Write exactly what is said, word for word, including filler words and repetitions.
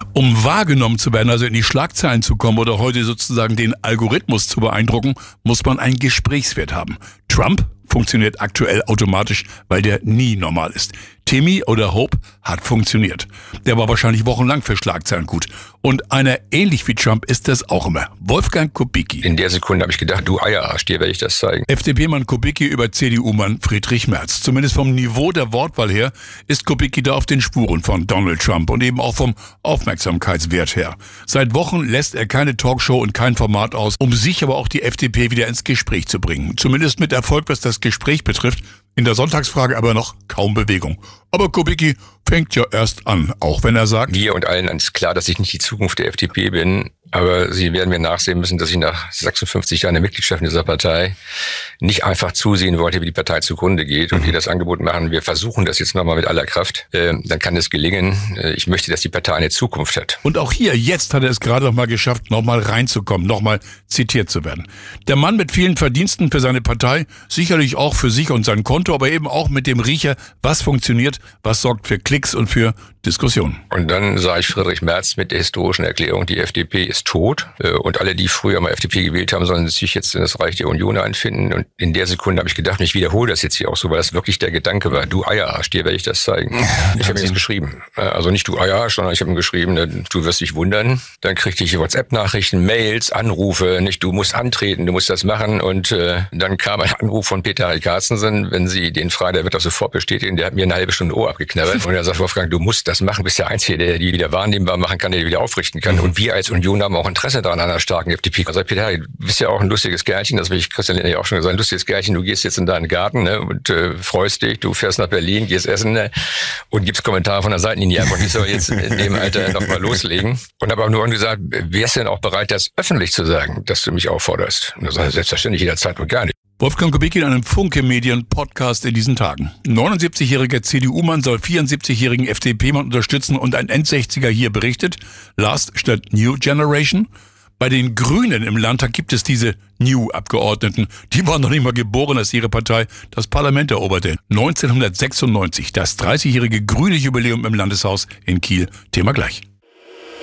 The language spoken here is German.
Um wahrgenommen zu werden, also in die Schlagzeilen zu kommen oder heute sozusagen den Algorithmus zu beeindrucken, muss man einen Gesprächswert haben. Trump funktioniert aktuell automatisch, weil der nie normal ist. Timmy oder Hope hat funktioniert. Der war wahrscheinlich wochenlang für Schlagzeilen gut. Und einer ähnlich wie Trump ist das auch immer. Wolfgang Kubicki. In der Sekunde habe ich gedacht, du Eierarsch, dir werde ich das zeigen. F D P-Mann Kubicki über C D U-Mann Friedrich Merz. Zumindest vom Niveau der Wortwahl her ist Kubicki da auf den Spuren von Donald Trump und eben auch vom Aufmerksamkeitswert her. Seit Wochen lässt er keine Talkshow und kein Format aus, um sich aber auch die F D P wieder ins Gespräch zu bringen. Zumindest mit Erfolg, was das Gespräch betrifft. In der Sonntagsfrage aber noch kaum Bewegung. Aber Kubicki fängt ja erst an, auch wenn er sagt: Mir und allen ist klar, dass ich nicht die Zukunft der F D P bin, aber Sie werden mir nachsehen müssen, dass ich nach sechsundfünfzig Jahren der Mitgliedschaft in dieser Partei nicht einfach zusehen wollte, wie die Partei zugrunde geht und wir das Angebot machen, wir versuchen das jetzt nochmal mit aller Kraft, äh, dann kann es gelingen. Ich möchte, dass die Partei eine Zukunft hat. Und auch hier, jetzt hat er es gerade noch mal geschafft, noch mal reinzukommen, noch mal zitiert zu werden. Der Mann mit vielen Verdiensten für seine Partei, sicherlich auch für sich und sein Konto, aber eben auch mit dem Riecher, was funktioniert, was sorgt für Klicks und für Diskussionen. Und dann sah ich Friedrich Merz mit der historischen Erklärung, die F D P ist tot und alle, die früher mal F D P gewählt haben, sollen sich jetzt in das Reich der Union einfinden. Und in der Sekunde habe ich gedacht, ich wiederhole das jetzt hier auch so, weil das wirklich der Gedanke war, du Eierarsch, dir werde ich das zeigen. Ich habe es geschrieben. Also nicht du Eierarsch, sondern ich habe ihm geschrieben, du wirst dich wundern. Dann kriegte ich WhatsApp-Nachrichten, Mails, Anrufe, nicht du musst antreten, du musst das machen. Und äh, dann kam ein Anruf von Peter Harry Carstensen, wenn Sie den fragen, der wird das sofort bestätigen, der hat mir eine halbe Stunde Ohr abgeknabbert. Und er sagt, Wolfgang, du musst das machen, bist der Einzige, der die wieder wahrnehmbar machen kann, der die wieder aufrichten kann. Mhm. Und wir als Union haben auch Interesse daran, an einer starken F D P. Also Peter Harry, du bist ja auch ein lustiges Kerlchen, das will ich Christian Lindner ja auch schon gesagt, ein lustiges Kerlchen, du gehst jetzt in deinen Garten, ne, und äh, freust dich, du fährst nach Berlin, gehst essen, ne, und gibst Kommentare von der Seitenlinie ab und ich soll jetzt in dem Alter nochmal loslegen. Und habe auch nur gesagt, wärst du denn auch bereit, das öffentlich zu sagen, dass du mich aufforderst? Und das sagt selbstverständlich jederzeit und gar nicht. Wolfgang Kubicki in einem Funke-Medien-Podcast in diesen Tagen. neunundsiebzigjähriger C D U-Mann soll vierundsiebzigjährigen F D P-Mann unterstützen und ein Endsechziger hier berichtet. Last statt New Generation. Bei den Grünen im Landtag gibt es diese New-Abgeordneten. Die waren noch nicht mal geboren, als ihre Partei das Parlament eroberte. neunzehnhundertsechsundneunzig, das dreißigjährige grüne Jubiläum im Landeshaus in Kiel. Thema gleich.